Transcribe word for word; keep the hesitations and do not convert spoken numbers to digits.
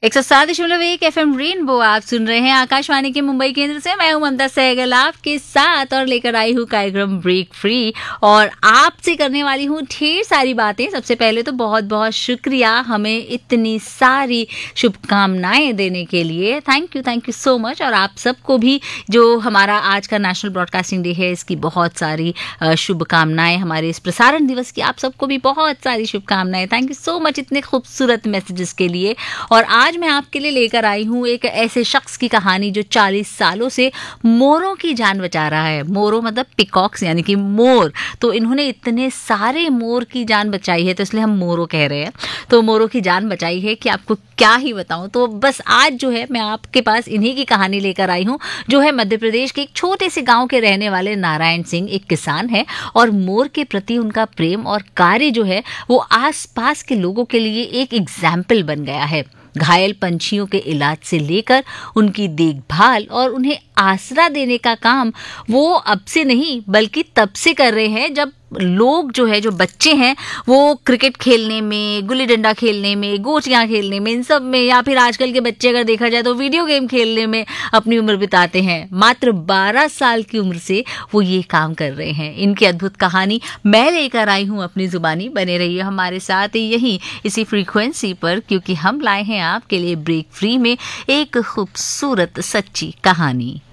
एक सौ सात दशमलव एक एफ एम रेनबो आप सुन रहे हैं आकाशवाणी के मुंबई केंद्र से। मैं हूं ममता सहगल आपके साथ और लेकर आई हूं कार्यक्रम ब्रेक फ्री और आपसे करने वाली हूं ढेर सारी बातें। सबसे पहले तो बहुत बहुत शुक्रिया हमें इतनी सारी शुभकामनाएं देने के लिए। Thank you thank you so much. और आप सबको भी जो हमारा आज का नेशनल ब्रॉडकास्टिंग डे है इसकी बहुत सारी शुभकामनाएं। हमारे इस प्रसारण दिवस की आप सबको भी बहुत सारी शुभकामनाएं। थैंक यू सो मच इतने खूबसूरत मैसेजेस के लिए। और आज मैं आपके लिए लेकर आई हूँ एक ऐसे शख्स की कहानी जो चालीस सालों से मोरों की जान बचा रहा है। मोरों मतलब पिकॉक्स यानी कि मोर। तो इन्होंने इतने सारे मोर की जान बचाई है तो इसलिए हम मोरों कह रहे हैं। तो मोरों की जान बचाई है कि आपको क्या ही बताऊं। तो बस आज जो है मैं आपके पास इन्हीं की कहानी लेकर आई हूँ जो है मध्य प्रदेश के एक छोटे से गांव के रहने वाले नारायण सिंह। एक किसान है और मोर के प्रति उनका प्रेम और कार्य जो है वो आसपास के लोगों के लिए एक एग्जाम्पल बन गया है। घायल पंछियों के इलाज से लेकर उनकी देखभाल और उन्हें आसरा देने का काम वो अब से नहीं बल्कि तब से कर रहे हैं जब लोग जो है जो बच्चे हैं वो क्रिकेट खेलने में, गुल्ली डंडा खेलने में, गोटियां खेलने में, इन सब में, या फिर आजकल के बच्चे अगर देखा जाए तो वीडियो गेम खेलने में अपनी उम्र बिताते हैं। मात्र बारह साल की उम्र से वो ये काम कर रहे हैं। इनकी अद्भुत कहानी मैं लेकर आई हूँ अपनी जुबानी। बने रहिए हमारे साथ यहीं इसी फ्रीक्वेंसी पर क्योंकि हम लाए हैं आपके लिए ब्रेक फ्री में एक खूबसूरत सच्ची कहानी।